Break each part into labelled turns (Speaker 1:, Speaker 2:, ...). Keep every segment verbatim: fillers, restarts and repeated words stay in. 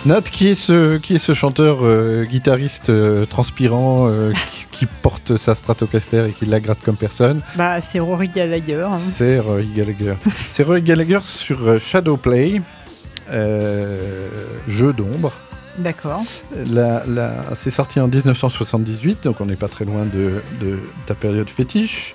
Speaker 1: Nat, qui est ce, qui est ce chanteur euh, guitariste euh, transpirant euh, qui, qui porte sa Stratocaster et qui la gratte comme personne?
Speaker 2: Bah, c'est Rory Gallagher. Hein.
Speaker 1: C'est Rory Gallagher. C'est Rory Gallagher sur euh, Shadowplay, euh, jeu d'ombre.
Speaker 2: D'accord.
Speaker 1: La, la, c'est sorti en dix-neuf cent soixante-dix-huit, donc on n'est pas très loin de, de ta période fétiche.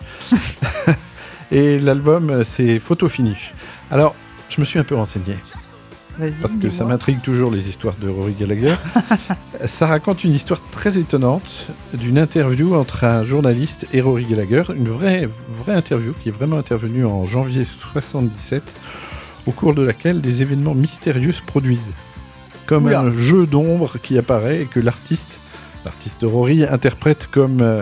Speaker 1: Et l'album, c'est Photo Finish. Alors, je me suis un peu renseigné.
Speaker 2: Vas-y,
Speaker 1: parce que
Speaker 2: dis-moi.
Speaker 1: ça m'intrigue toujours les histoires de Rory Gallagher. Ça raconte une histoire très étonnante d'une interview entre un journaliste et Rory Gallagher, une vraie, vraie interview qui est vraiment intervenue en janvier soixante-dix-sept, au cours de laquelle des événements mystérieux se produisent, comme Oula. un jeu d'ombre qui apparaît et que l'artiste, l'artiste Rory interprète comme, euh,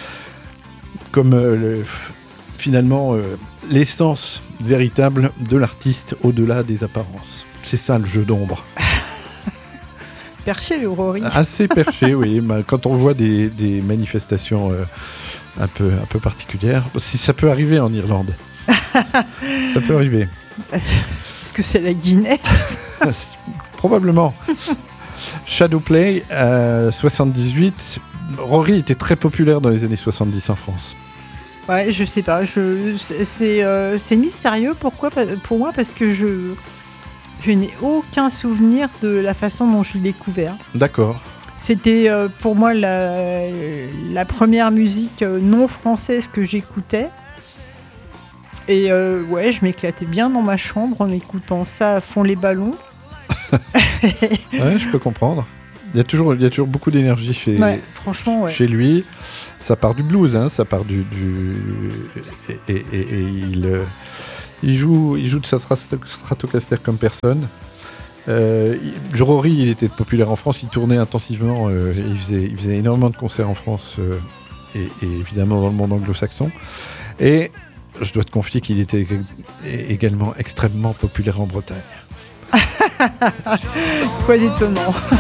Speaker 1: comme euh, le, finalement euh, l'essence véritable de l'artiste au-delà des apparences. C'est ça le jeu d'ombre.
Speaker 2: Perché le Rory.
Speaker 1: Assez perché, oui. Quand on voit des, des manifestations euh, un, peu, un peu particulières, si ça peut arriver en Irlande. Ça peut arriver.
Speaker 2: Est-ce que c'est la Guinness?
Speaker 1: Probablement. Shadowplay, euh, soixante-dix-huit. Rory était très populaire dans les années soixante-dix en France.
Speaker 2: Ouais, je sais pas. Je, c'est, euh, c'est mystérieux. Pourquoi? Pour moi, parce que je... Je n'ai aucun souvenir de la façon dont je l'ai découvert.
Speaker 1: D'accord.
Speaker 2: C'était euh, pour moi la, la première musique euh, non française que j'écoutais. Et euh, ouais, je m'éclatais bien dans ma chambre en écoutant ça à fond les ballons.
Speaker 1: Ouais, je peux comprendre. Il y a toujours, il y a toujours beaucoup d'énergie chez,
Speaker 2: ouais, franchement, ouais.
Speaker 1: chez lui. Ça part du blues, hein, ça part du... du... Et, et, et, et il... Euh... Il joue, il joue de sa Stratocaster comme personne. Euh, il, Rory, il était populaire en France, il tournait intensivement, euh, il, faisait, il faisait énormément de concerts en France euh, et, et évidemment dans le monde anglo-saxon. Et je dois te confier qu'il était également extrêmement populaire en Bretagne.
Speaker 2: Quoi d'étonnant.